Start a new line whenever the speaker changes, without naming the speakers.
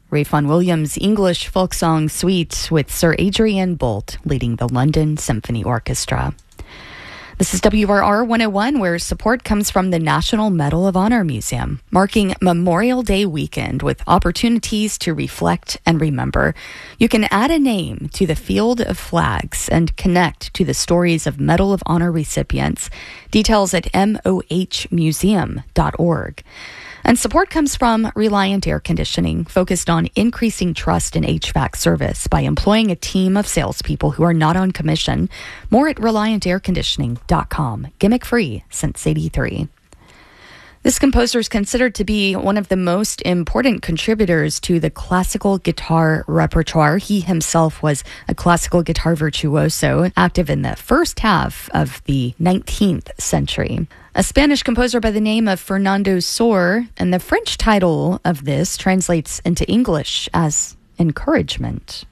Ray Vaughan Williams' English folk song Sweet with Sir Adrian Boult leading the London Symphony Orchestra. This is WRR 101, where support comes from the National Medal of Honor Museum, marking Memorial Day weekend with opportunities to reflect and remember. You can add a name to the field of flags and connect to the stories of Medal of Honor recipients. Details at mohmuseum.org. And support comes from Reliant Air Conditioning, focused on increasing trust in HVAC service by employing a team of salespeople who are not on commission. More at ReliantAirConditioning.com. Gimmick free since '83. This composer is considered to be one of the most important contributors to the classical guitar repertoire. He himself was a classical guitar virtuoso, active in the first half of the 19th century. A Spanish composer by the name of Fernando Sor, and the French title of this translates into English as encouragement.